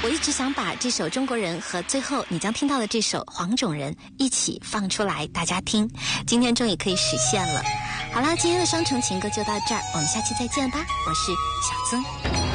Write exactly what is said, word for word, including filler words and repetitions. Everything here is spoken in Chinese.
我一直想把这首《中国人》和最后你将听到的这首《黄种人》一起放出来大家听，今天终于可以实现了。好啦，今天的双城情歌就到这儿，我们下期再见吧，我是小曾。